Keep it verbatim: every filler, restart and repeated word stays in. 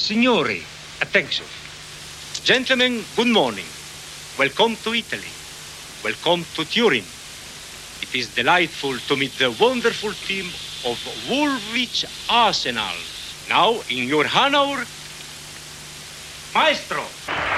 Signori, attention. Gentlemen, good morning. Welcome to Italy. Welcome to Turin. It is delightful to meet the wonderful team of Woolwich Arsenal. Now, in your honor, Maestro.